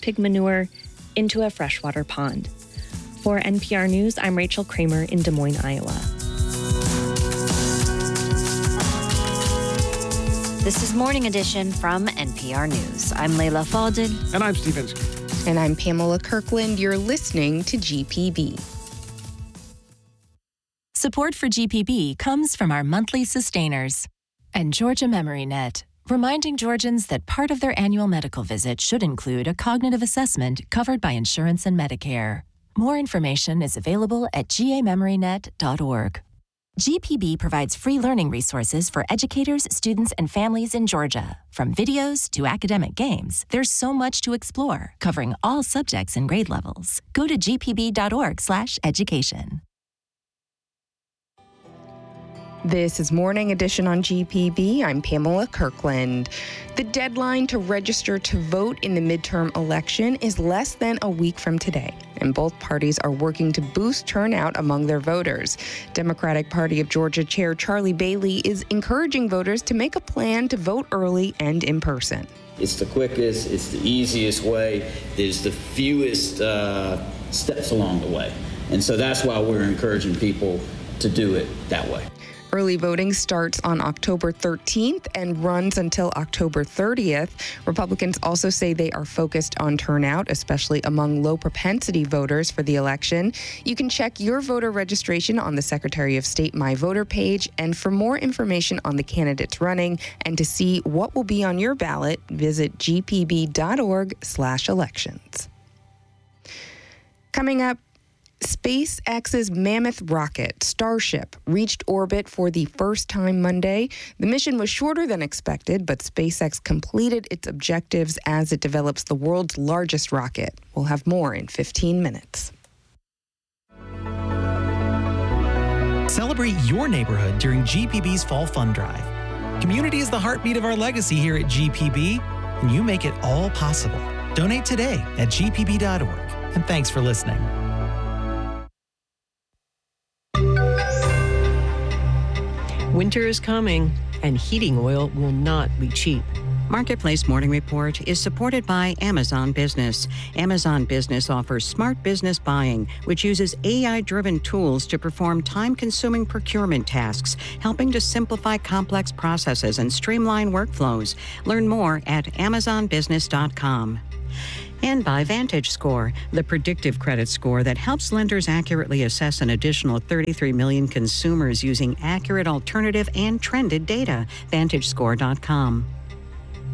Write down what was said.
pig manure into a freshwater pond. For NPR News, I'm Rachel Kramer in Des Moines, Iowa. This is Morning Edition from NPR News. I'm Leila Fadel. And I'm Steve Inskeep. And I'm Pamela Kirkland. You're listening to GPB. Support for GPB comes from our monthly sustainers and Georgia Memory Net, reminding Georgians that part of their annual medical visit should include a cognitive assessment covered by insurance and Medicare. More information is available at gamemorynet.org. GPB provides free learning resources for educators, students, and families in Georgia. From videos to academic games, there's so much to explore, covering all subjects and grade levels. Go to gpb.org/education. This is Morning Edition on GPB. I'm Pamela Kirkland. The deadline to register to vote in the midterm election is less than a week from today, and both parties are working to boost turnout among their voters. Democratic Party of Georgia Chair Charlie Bailey is encouraging voters to make a plan to vote early and in person. It's the quickest, it's the easiest way, there's the fewest steps along the way. And so that's why we're encouraging people to do it that way. Early voting starts on October 13th and runs until October 30th. Republicans also say they are focused on turnout, especially among low-propensity voters for the election. You can check your voter registration on the Secretary of State My Voter page. And for more information on the candidates running and to see what will be on your ballot, visit gpb.org/elections. Coming up, SpaceX's mammoth rocket, Starship, reached orbit for the first time Monday. The mission was shorter than expected, but SpaceX completed its objectives as it develops the world's largest rocket. We'll have more in 15 minutes. Celebrate your neighborhood during GPB's Fall Fund Drive. Community is the heartbeat of our legacy here at GPB, and you make it all possible. Donate today at gpb.org. And thanks for listening. Winter is coming, and heating oil will not be cheap. Marketplace Morning Report is supported by Amazon Business. Amazon Business offers smart business buying, which uses AI-driven tools to perform time-consuming procurement tasks, helping to simplify complex processes and streamline workflows. Learn more at amazonbusiness.com. And by VantageScore, the predictive credit score that helps lenders accurately assess an additional 33 million consumers using accurate alternative and trended data. VantageScore.com.